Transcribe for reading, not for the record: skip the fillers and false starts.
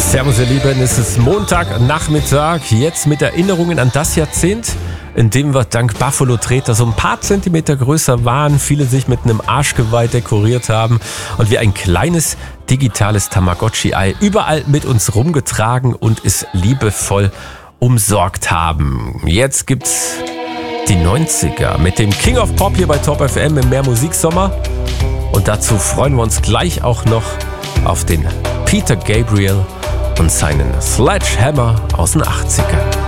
Servus ihr Lieben, es ist Montagnachmittag, jetzt mit Erinnerungen an das Jahrzehnt, in dem wir dank Buffalo-Treter so ein paar Zentimeter größer waren, viele sich mit einem Arschgeweih dekoriert haben und wir ein kleines digitales Tamagotchi-Ei überall mit uns rumgetragen und es liebevoll umsorgt haben. Jetzt gibt's die 90er mit dem King of Pop hier bei Top FM im Mehr Musiksommer und dazu freuen wir uns gleich auch noch auf den Peter Gabriel und seinen Sledgehammer aus den 80ern.